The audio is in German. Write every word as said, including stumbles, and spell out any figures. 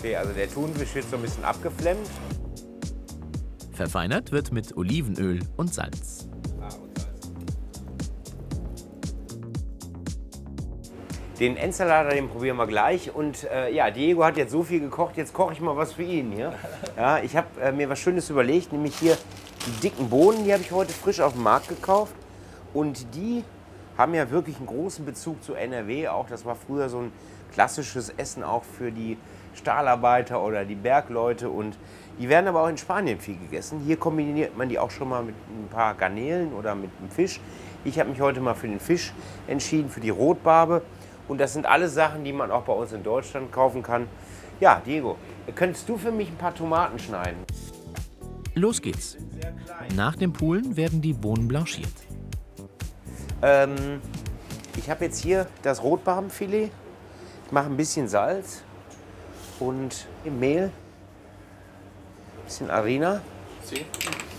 Okay, also der Thunfisch wird so ein bisschen abgeflemmt. Verfeinert wird mit Olivenöl und Salz. Den Ensalada, den probieren wir gleich. Und äh, ja, Diego hat jetzt so viel gekocht, jetzt koche ich mal was für ihn hier. Ja, ich habe äh, mir was Schönes überlegt, nämlich hier die dicken Bohnen, die habe ich heute frisch auf dem Markt gekauft. Und die haben ja wirklich einen großen Bezug zu N R W. Auch das war früher so ein klassisches Essen auch für die Stahlarbeiter oder die Bergleute. Und die werden aber auch in Spanien viel gegessen. Hier kombiniert man die auch schon mal mit ein paar Garnelen oder mit einem Fisch. Ich habe mich heute mal für den Fisch entschieden, für die Rotbarbe. Und das sind alles Sachen, die man auch bei uns in Deutschland kaufen kann. Ja, Diego, könntest du für mich ein paar Tomaten schneiden? Los geht's. Nach dem Pulen werden die Bohnen blanchiert. Ähm, ich habe jetzt hier das Rotbarbenfilet. Ich mache ein bisschen Salz und Mehl, ein bisschen Harina.